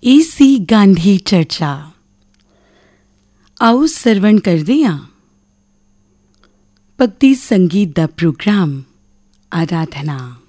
AC Gandhi चर्चा आओ सरवण कर दिया भक्ति संगीत दा प्रोग्राम आराधना।